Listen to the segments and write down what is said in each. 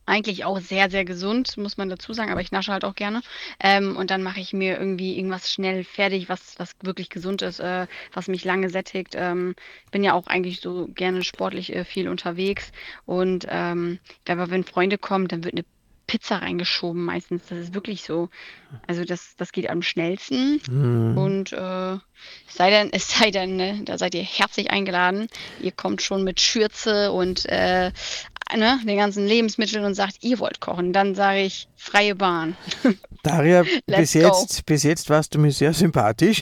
Eigentlich auch sehr, sehr gesund, muss man dazu sagen, aber ich nasche halt auch gerne. Und dann mache ich mir irgendwie irgendwas schnell fertig, was wirklich gesund ist, was mich lange sättigt. Bin ja auch eigentlich so gerne sportlich viel unterwegs. Und aber wenn Freunde kommen, dann wird eine Pizza reingeschoben meistens. Das ist wirklich so. Also das geht am schnellsten. Hm. Und es sei denn, ne, da seid ihr herzlich eingeladen. Ihr kommt schon mit Schürze und ne, den ganzen Lebensmitteln und sagt, ihr wollt kochen. Dann sage ich, freie Bahn. Daria, bis Let's go. jetzt, bis jetzt warst du mir sehr sympathisch.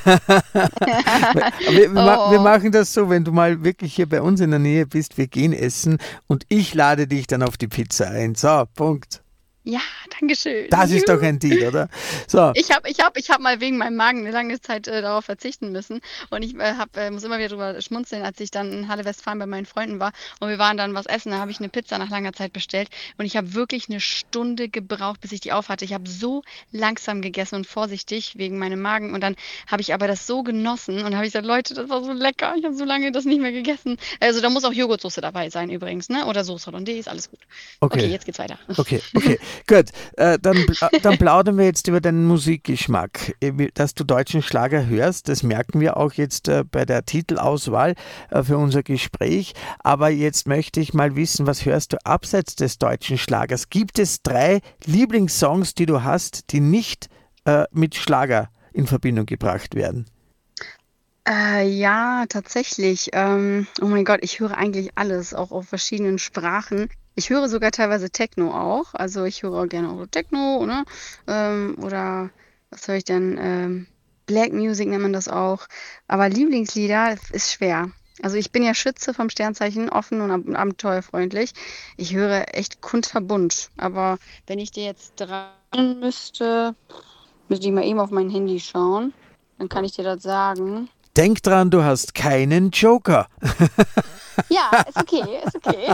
Aber wir Oh, machen das so, wenn du mal wirklich hier bei uns in der Nähe bist, wir gehen essen und ich lade dich dann auf die Pizza ein. So, Punkt. ja, danke schön. Das ist doch Juhu. ein Deal, oder? So, Ich hab mal wegen meinem Magen eine lange Zeit darauf verzichten müssen. Und muss immer wieder drüber schmunzeln, als ich dann in Halle Westfalen bei meinen Freunden war und wir waren dann was essen. Da habe ich eine Pizza nach langer Zeit bestellt und ich habe wirklich eine Stunde gebraucht, bis ich die auf hatte. Ich habe so langsam gegessen und vorsichtig wegen meinem Magen. Und dann habe ich aber das so genossen und habe ich gesagt, Leute, das war so lecker. Ich habe so lange das nicht mehr gegessen. Also da muss auch Joghurtsoße dabei sein übrigens, ne? Oder Soße Hollandaise, alles gut. Okay, okay. jetzt geht's weiter. Okay, gut. Dann plaudern wir jetzt über deinen Musikgeschmack. Dass du deutschen Schlager hörst, das merken wir auch jetzt bei der Titelauswahl für unser Gespräch. Aber jetzt möchte ich mal wissen, was hörst du abseits des deutschen Schlagers? Gibt es 3 Lieblingssongs, die du hast, die nicht mit Schlager in Verbindung gebracht werden? Ja, tatsächlich. Oh mein Gott, ich höre eigentlich alles, auch auf verschiedenen Sprachen. Ich höre sogar teilweise Techno auch. Also ich höre auch gerne auch so Techno, ne? Oder was höre ich denn? Black Music nennt man das auch. Aber Lieblingslieder ist schwer. Also ich bin ja Schütze vom Sternzeichen, offen und abenteuerfreundlich. Ich höre echt kunterbunt. Aber wenn ich dir jetzt dran müsste ich mal eben auf mein Handy schauen. Dann kann ich dir das sagen. Denk dran, du hast keinen Joker. Ja, ist okay, ist okay.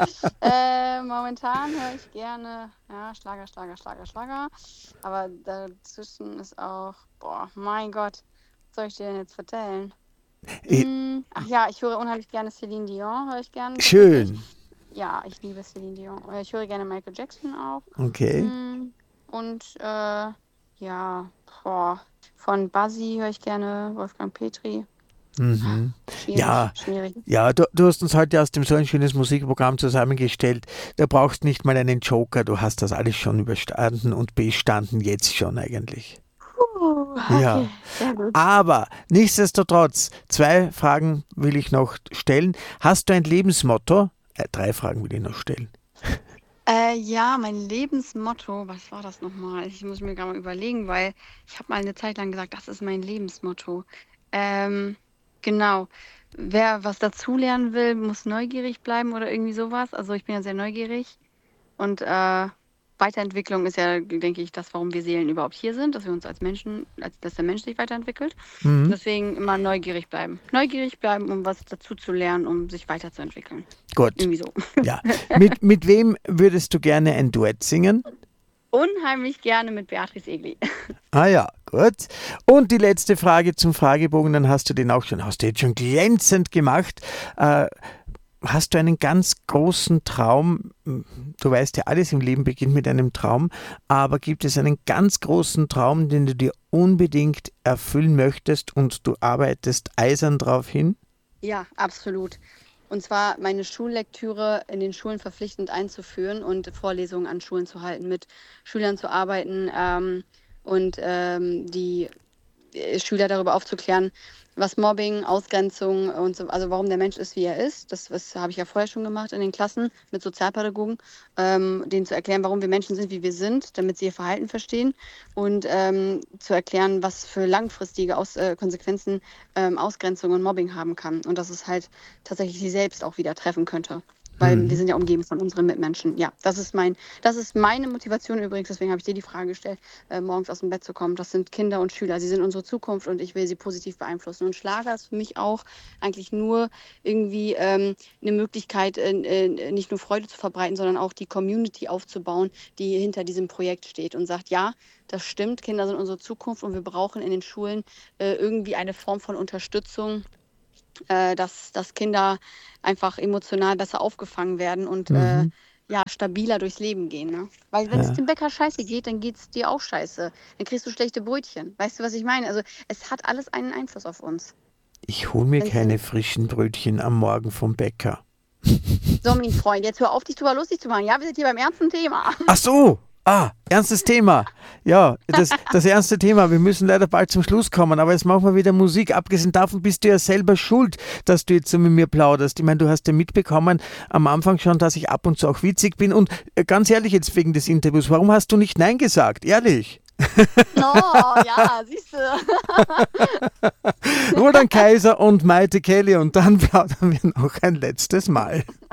Momentan höre ich gerne, ja, Schlager, Schlager, Schlager, Schlager. Aber dazwischen ist auch, boah, mein Gott, was soll ich dir denn jetzt erzählen? Eh, Ach ja, ich höre unheimlich gerne Celine Dion, höre ich gerne tatsächlich. Schön. Ja, ich liebe Celine Dion. Ich höre gerne Michael Jackson auch. Okay. Mm, Und ja, boah, von Buzzy höre ich gerne Wolfgang Petri. Mhm. Schwierig, Ja, schwierig. ja, du hast uns heute aus dem so ein schönes Musikprogramm zusammengestellt. Da brauchst nicht mal einen Joker, du hast das alles schon überstanden und bestanden, jetzt schon eigentlich. Okay, Ja, sehr gut. aber nichtsdestotrotz, 2 Fragen will ich noch stellen. Hast du ein Lebensmotto? 3 Fragen will ich noch stellen. Ja, mein Lebensmotto, was war das nochmal? Ich muss mir gerade mal überlegen, weil ich habe mal eine Zeit lang gesagt, das ist mein Lebensmotto. Ähm, genau. Wer was dazulernen will, muss neugierig bleiben oder irgendwie sowas. Also ich bin ja sehr neugierig. Und Weiterentwicklung ist ja, denke ich, das, warum wir Seelen überhaupt hier sind, dass wir uns als Menschen, dass der Mensch sich weiterentwickelt. Mhm. Deswegen immer neugierig bleiben. Neugierig bleiben, um was dazu zu lernen, um sich weiterzuentwickeln. Gut, Irgendwie so. ja. Mit wem würdest du gerne ein Duett singen? Unheimlich gerne mit Beatrice Egli. Ah ja, gut. Und die letzte Frage zum Fragebogen, dann hast du jetzt schon glänzend gemacht. Äh, Hast du einen ganz großen Traum? Du weißt ja, alles im Leben beginnt mit einem Traum, aber gibt es einen ganz großen Traum, den du dir unbedingt erfüllen möchtest und du arbeitest eisern darauf hin? Ja, absolut. Und zwar meine Schullektüre in den Schulen verpflichtend einzuführen und Vorlesungen an Schulen zu halten, mit Schülern zu arbeiten und die Schüler darüber aufzuklären, was Mobbing, Ausgrenzung und so, also warum der Mensch ist, wie er ist. Das habe ich ja vorher schon gemacht in den Klassen mit Sozialpädagogen, denen zu erklären, warum wir Menschen sind, wie wir sind, damit sie ihr Verhalten verstehen und zu erklären, was für langfristige Konsequenzen Ausgrenzung und Mobbing haben kann und dass es halt tatsächlich sie selbst auch wieder treffen könnte. Weil wir Mhm. sind ja umgeben von unseren Mitmenschen. Ja, das ist meine Motivation übrigens, deswegen habe ich dir die Frage gestellt, morgens aus dem Bett zu kommen. Das sind Kinder und Schüler. Sie sind unsere Zukunft und ich will sie positiv beeinflussen. Und Schlager ist für mich auch eigentlich nur irgendwie eine Möglichkeit, nicht nur Freude zu verbreiten, sondern auch die Community aufzubauen, die hinter diesem Projekt steht und sagt, ja, das stimmt, Kinder sind unsere Zukunft und wir brauchen in den Schulen irgendwie eine Form von Unterstützung, dass Kinder einfach emotional besser aufgefangen werden und Mhm. ja, stabiler durchs Leben gehen, ne? Weil wenn es Ja. dem Bäcker scheiße geht, dann geht's dir auch scheiße. Dann kriegst du schlechte Brötchen. Weißt du, was ich meine? Also es hat alles einen Einfluss auf uns. Ich hole mir Wenn's, keine frischen Brötchen am Morgen vom Bäcker. so, mein Freund, jetzt hör auf, dich drüber lustig zu machen. Ja, wir sind hier beim ernsten Thema. Ach so, ernstes Thema. Ja, das ernste Thema. Wir müssen leider bald zum Schluss kommen, aber jetzt machen wir wieder Musik. Abgesehen davon bist du ja selber schuld, dass du jetzt so mit mir plauderst. Ich meine, du hast ja mitbekommen am Anfang schon, dass ich ab und zu auch witzig bin. Und ganz ehrlich jetzt wegen des Interviews, warum hast du nicht Nein gesagt? Ehrlich. No, ja, siehst du. Roland Kaiser und Maite Kelly und dann plaudern wir noch ein letztes Mal.